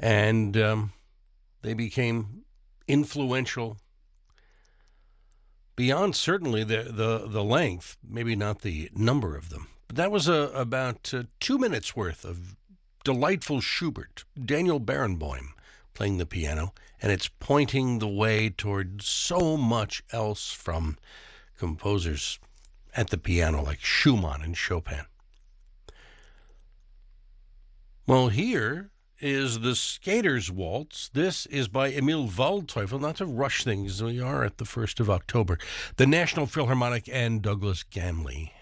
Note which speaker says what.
Speaker 1: And they became influential beyond certainly the length, maybe not the number of them. But that was about 2 minutes worth of delightful Schubert, Daniel Barenboim playing the piano, and it's pointing the way toward so much else from composers at the piano like Schumann and Chopin. Well, here is the Skater's Waltz. This is by Emil Waldteufel. Not to rush things, we are at the 1st of October. The National Philharmonic and Douglas Gamley.